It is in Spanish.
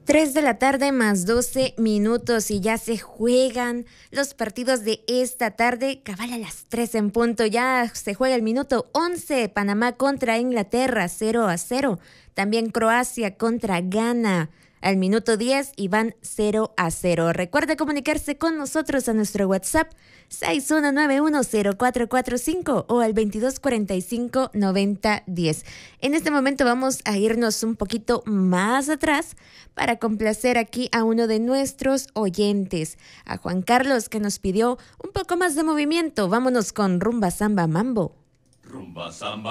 3 de la tarde más 12 minutos y ya se juegan los partidos de esta tarde, cabal a las 3 en punto. Ya se juega el minuto 11, Panamá contra Inglaterra 0-0. También Croacia contra Ghana. Al minuto 10 y van 0-0. Recuerde comunicarse con nosotros a nuestro WhatsApp 61910445 o al 2245-9010. En este momento vamos a irnos un poquito más atrás para complacer aquí a uno de nuestros oyentes, a Juan Carlos, que nos pidió un poco más de movimiento. Vámonos con Rumba Samba Mambo. Rumba Samba